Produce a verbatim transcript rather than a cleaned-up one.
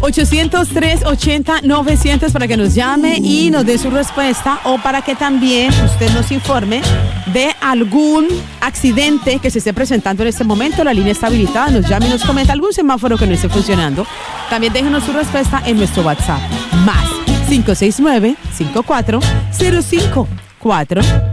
ochocientos, trescientos ochenta, novecientos para que nos llame y nos dé su respuesta, o para que también usted nos informe de algún accidente que se esté presentando en este momento. La línea está habilitada, nos llame y nos comenta algún semáforo que no esté funcionando. También déjenos su respuesta en nuestro WhatsApp, más cinco seis nueve, cinco cuatro cero cinco cuatro